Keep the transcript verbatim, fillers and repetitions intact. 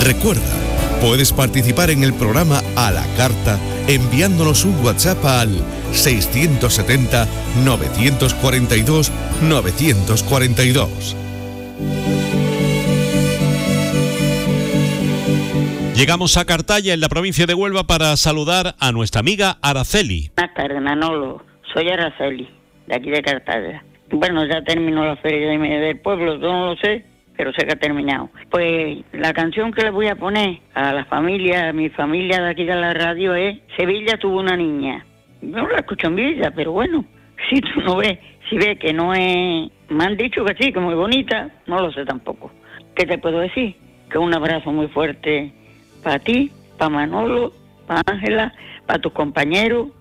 Recuerda, puedes participar en el programa a la carta enviándonos un WhatsApp al seiscientos setenta, novecientos cuarenta y dos, novecientos cuarenta y dos. Llegamos a Cartaya, en la provincia de Huelva, para saludar a nuestra amiga Araceli. Buenas tardes, Manolo. Soy Araceli, de aquí de Cartaya. Bueno, ya terminó la feria del pueblo, yo no lo sé, pero sé que ha terminado. Pues la canción que le voy a poner a la familia, a mi familia de aquí de la radio es Sevilla tuvo una niña. Yo no la escucho en vida, pero bueno, si tú no ves, si ves que no es... Me han dicho que sí, que muy bonita, no lo sé tampoco. ¿Qué te puedo decir? Que un abrazo muy fuerte para ti, para Manolo, para Ángela, para tus compañeros